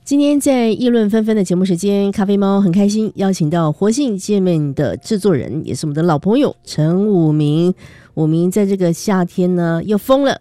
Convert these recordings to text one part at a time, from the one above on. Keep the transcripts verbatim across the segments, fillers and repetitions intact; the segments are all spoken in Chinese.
今天在议论纷纷的节目时间，咖啡猫很开心邀请到活性界面的制作人，也是我们的老朋友陈武明。武明在这个夏天呢又疯了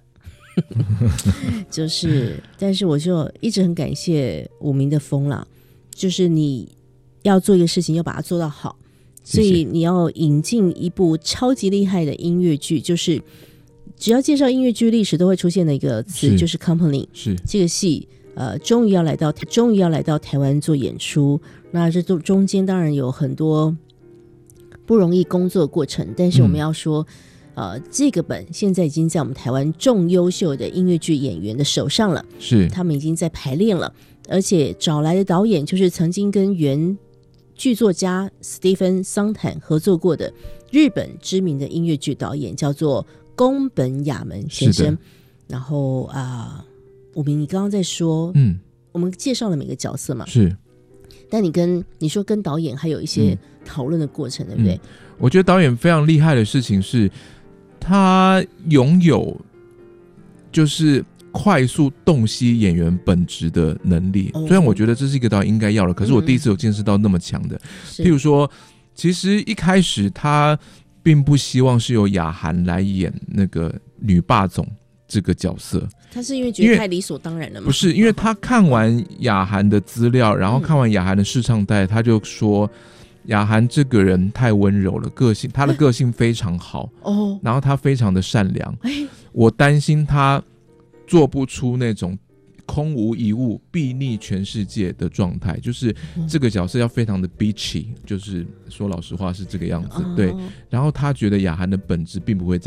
就是但是我就一直很感谢武明的疯啦，就是你要做一个事情要把它做到好，所以你要引进一部超级厉害的音乐剧，就是只要介绍音乐剧历史都会出现的一个词，是就是 Company。 是这个戏呃，终于要来到终于要来到台湾做演出，那这中间当然有很多不容易工作过程，但是我们要说、嗯、呃，这个本现在已经在我们台湾众优秀的音乐剧演员的手上了，是他们已经在排练了，而且找来的导演就是曾经跟原剧作家史蒂芬·桑坦合作过的日本知名的音乐剧导演，叫做宫本雅门先生。然后啊、呃，武明，你刚刚在说，嗯，我们介绍了每个角色嘛，是，但你跟你说跟导演还有一些讨论的过程、嗯、对不对、嗯？ 我觉得导演非常厉害的事情是，他拥有就是快速洞悉演员本质的能力。虽然我觉得这是一个导演应该要的，可是我第一次有见识到那么强的。嗯、譬如说，其实一开始他并不希望是由雅涵来演那个女霸总这个角色， 他是因为觉得太理所当然了吗？ 不是，因为他看完雅涵的资料，然后看完雅涵的试唱带，他就说雅涵这个人太温柔了，个性他的个性非常好哦，然后他非常的善良，我担心他做不出那种空无一物睥睨全世界的状态，就是这个角色要非常的 bitchy， 就是说老实话是这个样子、哦、对，然后他觉得雅涵的本质并不会在